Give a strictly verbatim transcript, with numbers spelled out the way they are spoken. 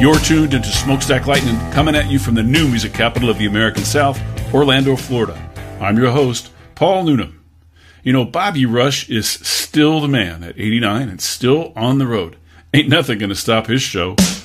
You're tuned into Smokestack Lightning, coming at you from the new music capital of the American South, Orlando, Florida. I'm your host, Paul Noonan. You know, Bobby Rush is still the man at eighty-nine and still on the road. Ain't nothing going to stop his show.